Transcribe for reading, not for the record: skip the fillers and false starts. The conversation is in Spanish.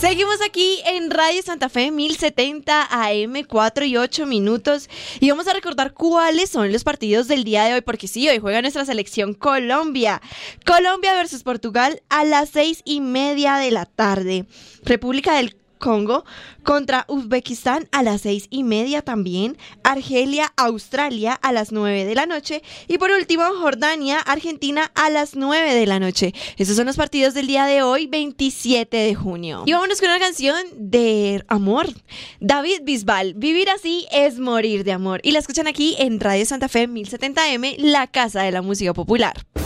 Seguimos aquí en Radio Santa Fe 1070 AM, 4 y 8 minutos. Y vamos a recordar cuáles son los partidos del día de hoy, porque sí, hoy juega nuestra selección Colombia. Colombia versus Portugal a las 6:30 de la tarde. República del Congo contra Uzbekistán a las 6:30 también. Argelia, Australia a las 9 de la noche. Y por último, Jordania, Argentina a las 9 de la noche. Esos son los partidos del día de hoy, 27 de junio. Y vámonos con una canción de amor. David Bisbal, Vivir así es morir de amor. Y la escuchan aquí en Radio Santa Fe 1070M, la casa de la música popular.